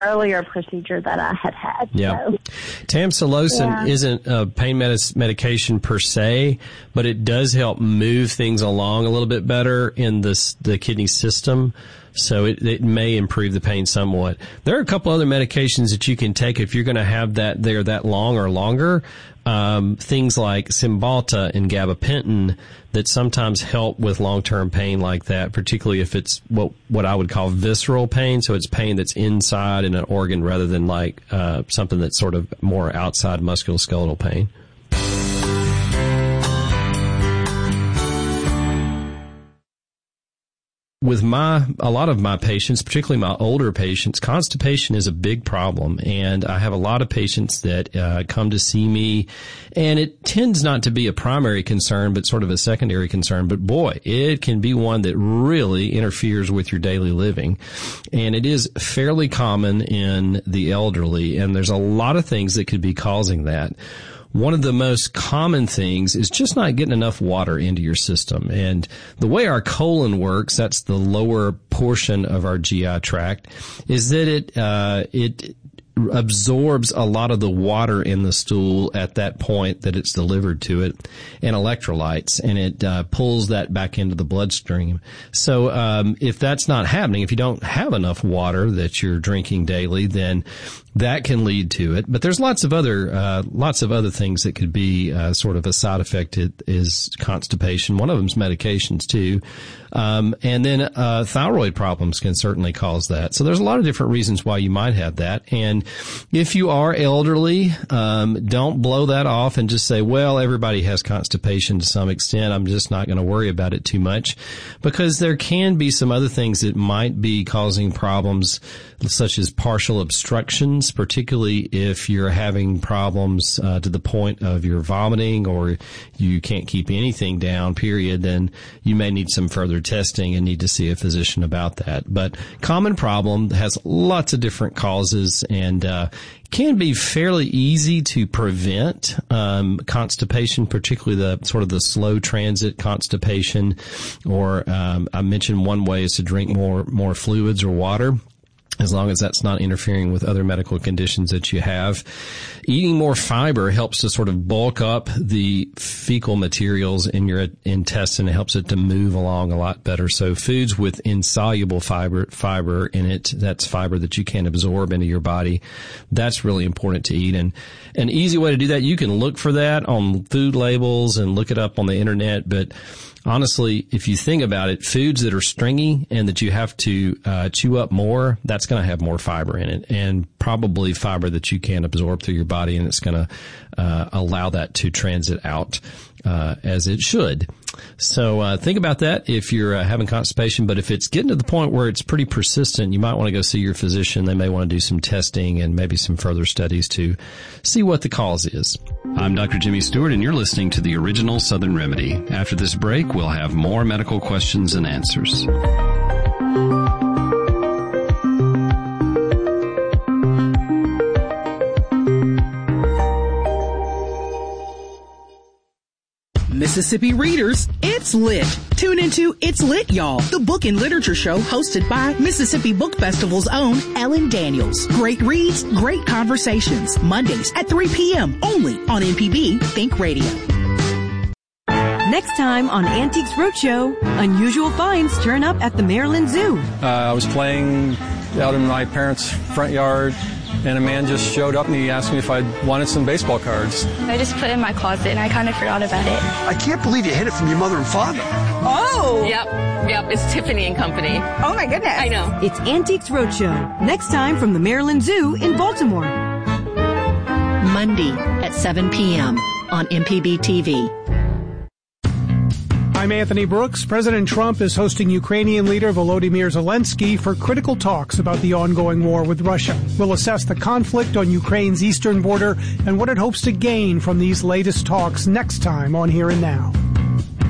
earlier procedure that I had. Yeah. So, Tamsulosin isn't a pain medication per se, but it does help move things along a little bit better in the kidney system. So it may improve the pain somewhat. There are a couple other medications that you can take if you're going to have that there that long or longer. Things like Cymbalta and gabapentin that sometimes help with long-term pain like that, particularly if it's what I would call visceral pain. So it's pain that's inside in an organ rather than like something that's sort of more outside musculoskeletal pain. With a lot of my patients, particularly my older patients, constipation is a big problem. And I have a lot of patients that come to see me, and it tends not to be a primary concern, but sort of a secondary concern. But boy, it can be one that really interferes with your daily living. And it is fairly common in the elderly, and there's a lot of things that could be causing that. One of the most common things is just not getting enough water into your system. And the way our colon works, that's the lower portion of our GI tract, is that it absorbs a lot of the water in the stool at that point that it's delivered to it, and electrolytes, and it pulls that back into the bloodstream. So if that's not happening, if you don't have enough water that you're drinking daily, then that can lead to it. But there's lots of other things that could be sort of a side effect is constipation. One of them is medications too. And then thyroid problems can certainly cause that. So there's a lot of different reasons why you might have that. And if you are elderly, don't blow that off and just say, well, everybody has constipation to some extent. I'm just not going to worry about it too much, because there can be some other things that might be causing problems, such as partial obstructions, particularly if you're having problems to the point of you're vomiting or you can't keep anything down, period, then you may need some further testing and need to see a physician about that. But common problem has lots of different causes and can be fairly easy to prevent constipation, particularly the sort of the slow transit constipation, or I mentioned one way is to drink more fluids or water, as long as that's not interfering with other medical conditions that you have. Eating more fiber helps to sort of bulk up the fecal materials in your intestine. It helps it to move along a lot better. So foods with insoluble fiber in it, that's fiber that you can't absorb into your body, that's really important to eat. And an easy way to do that, you can look for that on food labels and look it up on the internet, but honestly, if you think about it, foods that are stringy and that you have to chew up more, that's going to have more fiber in it, and probably fiber that you can't absorb through your body, and it's going to allow that to transit out as it should. So think about that if you're having constipation. But if it's getting to the point where it's pretty persistent, you might want to go see your physician. They may want to do some testing and maybe some further studies to see what the cause is. I'm Dr. Jimmy Stewart, and you're listening to The Original Southern Remedy. After this break, we'll have more medical questions and answers. Mississippi readers, it's lit. Tune into It's Lit, Y'all, the book and literature show hosted by Mississippi Book Festival's own Ellen Daniels. Great reads, great conversations. Mondays at 3 p.m. only on MPB Think Radio. Next time on Antiques Roadshow, unusual finds turn up at the Maryland Zoo. I was playing out in my parents' front yard, and a man just showed up and he asked me if I wanted some baseball cards. I just put it in my closet and I kind of forgot about it. I can't believe you hid it from your mother and father. Oh! Yep, it's Tiffany and Company. Oh my goodness. I know. It's Antiques Roadshow, next time from the Maryland Zoo in Baltimore. Monday at 7 p.m. on MPB TV. I'm Anthony Brooks. President Trump is hosting Ukrainian leader Volodymyr Zelensky for critical talks about the ongoing war with Russia. We'll assess the conflict on Ukraine's eastern border and what it hopes to gain from these latest talks next time on Here and Now.